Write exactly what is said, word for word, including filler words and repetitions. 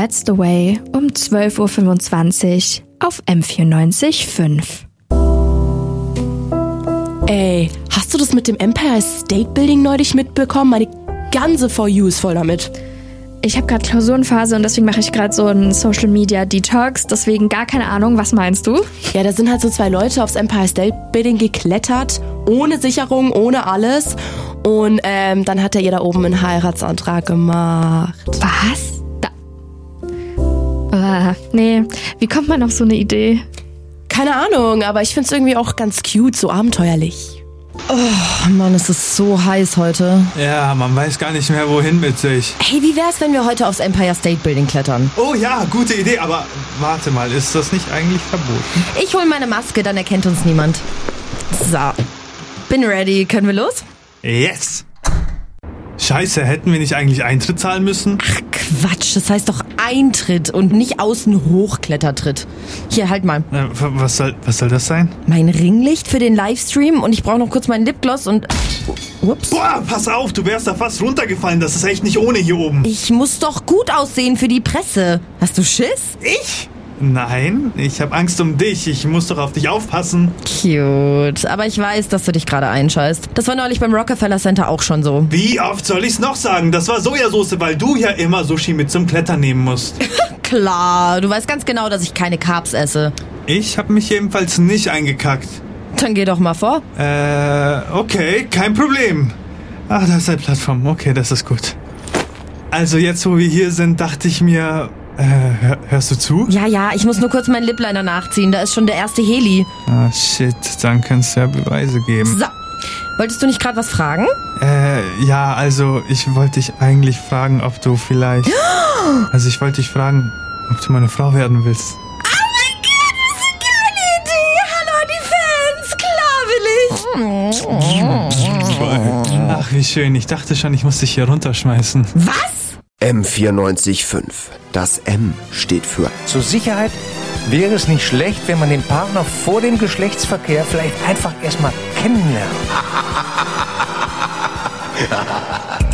That's the Way um zwölf Uhr fünfundzwanzig auf M vierundneunzig Komma fünf. Ey, hast du das mit dem Empire State Building neulich mitbekommen? Meine ganze For You ist voll damit. Ich habe gerade Klausurenphase und deswegen mache ich gerade so einen Social Media Detox. Deswegen gar keine Ahnung. Was meinst du? Ja, da sind halt so zwei Leute aufs Empire State Building geklettert. Ohne Sicherung, ohne alles. Und ähm, dann hat er ihr da oben einen Heiratsantrag gemacht. Was? Da. Äh, nee, wie kommt man auf so eine Idee? Keine Ahnung, aber ich find's irgendwie auch ganz cute, so abenteuerlich. Oh Mann, es ist so heiß heute. Ja, man weiß gar nicht mehr, wohin mit sich. Hey, wie wär's, wenn wir heute aufs Empire State Building klettern? Oh ja, gute Idee, aber warte mal, ist das nicht eigentlich verboten? Ich hol meine Maske, dann erkennt uns niemand. So, bin ready. Können wir los? Yes! Scheiße, hätten wir nicht eigentlich Eintritt zahlen müssen? Ach Quatsch, das heißt doch Eintritt und nicht außen Hochklettertritt. Hier, halt mal. Äh, was soll, was soll das sein? Mein Ringlicht für den Livestream und ich brauche noch kurz meinen Lipgloss und... Ups. Boah, pass auf, du wärst da fast runtergefallen. Das ist echt nicht ohne hier oben. Ich muss doch gut aussehen für die Presse. Hast du Schiss? Ich? Nein, ich habe Angst um dich. Ich muss doch auf dich aufpassen. Cute. Aber ich weiß, dass du dich gerade einscheißt. Das war neulich beim Rockefeller Center auch schon so. Wie oft soll ich's noch sagen? Das war Sojasauce, weil du ja immer Sushi mit zum Klettern nehmen musst. Klar, du weißt ganz genau, dass ich keine Carbs esse. Ich habe mich jedenfalls nicht eingekackt. Dann geh doch mal vor. Äh, okay, kein Problem. Ach, da ist eine Plattform. Okay, das ist gut. Also jetzt, wo wir hier sind, dachte ich mir... Äh, hör, hörst du zu? Ja, ja, ich muss nur kurz meinen Lipliner nachziehen. Da ist schon der erste Heli. Ah, shit. Dann kannst du ja Beweise geben. So. Wolltest du nicht gerade was fragen? Äh, ja, also ich wollte dich eigentlich fragen, ob du vielleicht... Also ich wollte dich fragen, ob du meine Frau werden willst. Oh mein Gott, das ist eine geile Idee. Hallo an die Fans. Klar will ich. Ach, wie schön. Ich dachte schon, ich muss dich hier runterschmeißen. Was? M vierundneunzig Komma fünf. Das M steht für Zur Sicherheit wäre es nicht schlecht, wenn man den Partner vor dem Geschlechtsverkehr vielleicht einfach erstmal kennenlernt.